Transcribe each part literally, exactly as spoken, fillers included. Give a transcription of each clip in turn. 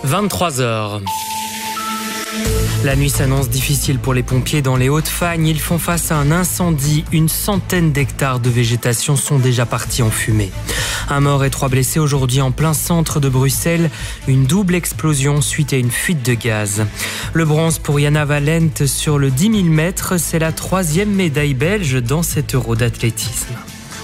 vingt-trois heures. La nuit s'annonce difficile pour les pompiers dans les Hauts-de-Fagne. Ils font face à un incendie. Une centaine d'hectares de végétation sont déjà partis en fumée. Un mort et trois blessés aujourd'hui en plein centre de Bruxelles. Une double explosion suite à une fuite de gaz. Le bronze pour Jana Valent sur le dix mille mètres. C'est la troisième médaille belge dans cet Euro d'athlétisme.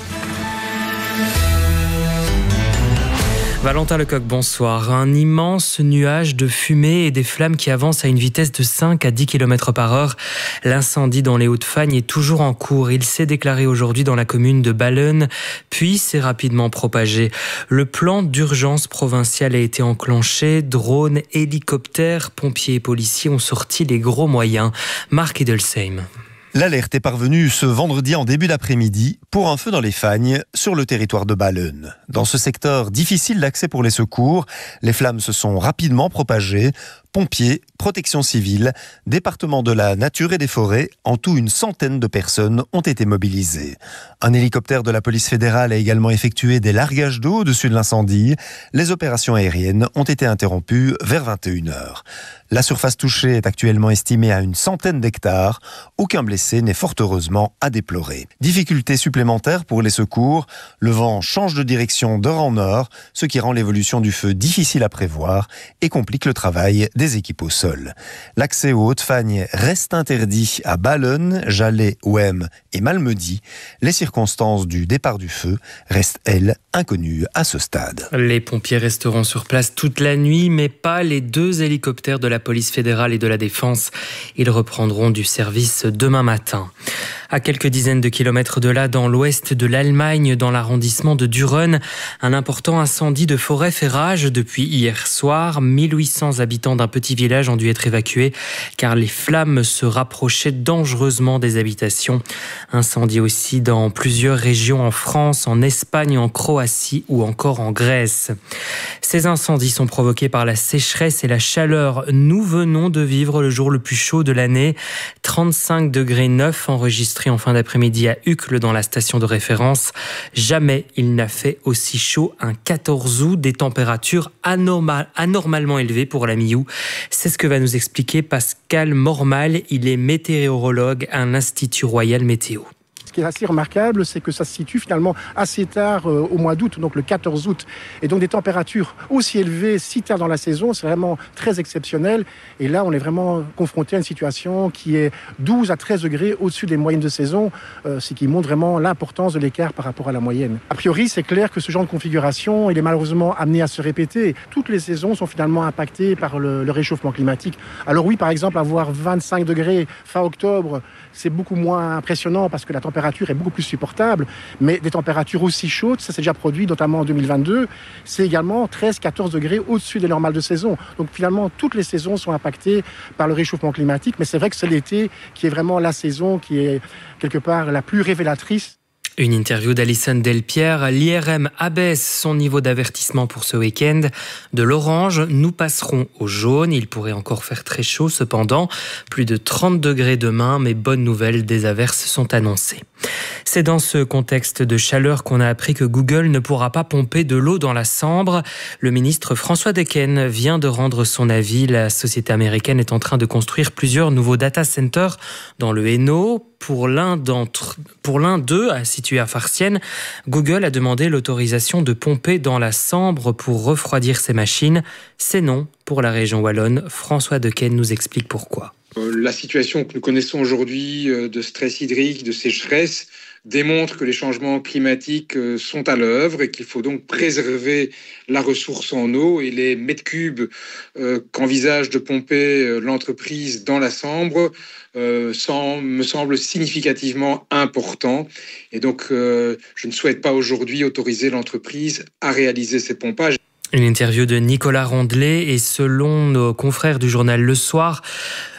Valentin Lecoq, bonsoir. Un immense nuage de fumée et des flammes qui avancent à une vitesse de cinq à dix kilomètres par heure. L'incendie dans les Hauts-de-Fagne est toujours en cours. Il s'est déclaré aujourd'hui dans la commune de Ballen, puis s'est rapidement propagé. Le plan d'urgence provincial a été enclenché. Drones, hélicoptères, pompiers et policiers ont sorti les gros moyens. Marc Edelsheim. L'alerte est parvenue ce vendredi en début d'après-midi pour un feu dans les Fagnes sur le territoire de Ballen. Dans ce secteur difficile d'accès pour les secours, les flammes se sont rapidement propagées. Pompiers, protection civile, département de la nature et des forêts, en tout une centaine de personnes ont été mobilisées. Un hélicoptère de la police fédérale a également effectué des largages d'eau au-dessus de l'incendie. Les opérations aériennes ont été interrompues vers vingt et une heures. La surface touchée est actuellement estimée à une centaine d'hectares. Aucun blessé n'est fort heureusement à déplorer. Difficultés supplémentaires pour les secours. Le vent change de direction d'heure en heure, ce qui rend l'évolution du feu difficile à prévoir et complique le travail des équipes au sol. L'accès aux Hauts-de-Fagne reste interdit à Ballen, Jalais, Ouem et Malmedy. Les circonstances du départ du feu restent, elles, inconnues à ce stade. Les pompiers resteront sur place toute la nuit, mais pas les deux hélicoptères de la police fédérale et de la défense. Ils reprendront du service demain matin. À quelques dizaines de kilomètres de là, dans l'ouest de l'Allemagne, dans l'arrondissement de Düren, un important incendie de forêt fait rage depuis hier soir. mille huit cents habitants d'un petit village ont dû être évacués car les flammes se rapprochaient dangereusement des habitations. Incendie aussi dans plusieurs régions en France, en Espagne, en Croatie ou encore en Grèce. Ces incendies sont provoqués par la sécheresse et la chaleur. Nous venons de vivre le jour le plus chaud de l'année. trente-cinq degrés neuf enregistrés en fin d'après-midi à Uccle dans la station de référence. Jamais il n'a fait aussi chaud un quatorze août, des températures anormal, anormalement élevées pour la mi-août. C'est ce que va nous expliquer Pascal Mormal. Il est météorologue à l'Institut Royal Météo. Ce qui est assez remarquable, c'est que ça se situe finalement assez tard euh, au mois d'août, donc le quatorze août. Et donc des températures aussi élevées si tard dans la saison, c'est vraiment très exceptionnel. Et là, on est vraiment confronté à une situation qui est douze à treize degrés au-dessus des moyennes de saison, euh, ce qui montre vraiment l'importance de l'écart par rapport à la moyenne. A priori, c'est clair que ce genre de configuration, il est malheureusement amené à se répéter. Toutes les saisons sont finalement impactées par le, le réchauffement climatique. Alors oui, par exemple, avoir vingt-cinq degrés fin octobre, c'est beaucoup moins impressionnant parce que la température est beaucoup plus supportable, mais des températures aussi chaudes, ça s'est déjà produit notamment en deux mille vingt-deux, c'est également treize à quatorze degrés au-dessus des normales de saison. Donc finalement, toutes les saisons sont impactées par le réchauffement climatique, mais c'est vrai que c'est l'été qui est vraiment la saison qui est quelque part la plus révélatrice. Une interview d'Alison Delpierre. L'I R M abaisse son niveau d'avertissement pour ce week-end. De l'orange, nous passerons au jaune. Il pourrait encore faire très chaud cependant. Plus de trente degrés demain, mais bonne nouvelle, des averses sont annoncées. C'est dans ce contexte de chaleur qu'on a appris que Google ne pourra pas pomper de l'eau dans la Sambre. Le ministre François Decken vient de rendre son avis. La société américaine est en train de construire plusieurs nouveaux data centers dans le Hainaut. Pour l'un d'entre, pour l'un d'eux, situé à Farciennes, Google a demandé l'autorisation de pomper dans la Sambre pour refroidir ses machines. C'est non pour la région wallonne. François Decken nous explique pourquoi. La situation que nous connaissons aujourd'hui de stress hydrique, de sécheresse, démontre que les changements climatiques sont à l'œuvre et qu'il faut donc préserver la ressource en eau. Et les mètres cubes qu'envisage de pomper l'entreprise dans la Sambre euh, sans, me semble significativement important. Et donc, euh, je ne souhaite pas aujourd'hui autoriser l'entreprise à réaliser ces pompages. Une interview de Nicolas Rondelet et selon nos confrères du journal Le Soir,